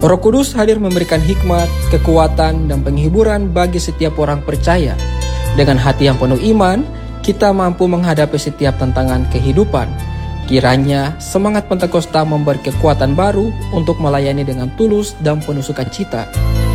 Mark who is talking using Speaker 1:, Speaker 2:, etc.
Speaker 1: Roh Kudus hadir memberikan hikmat, kekuatan, dan penghiburan bagi setiap orang percaya. Dengan hati yang penuh iman, kita mampu menghadapi setiap tantangan kehidupan. Kiranya semangat Pentakosta memberi kekuatan baru untuk melayani dengan tulus dan penuh sukacita.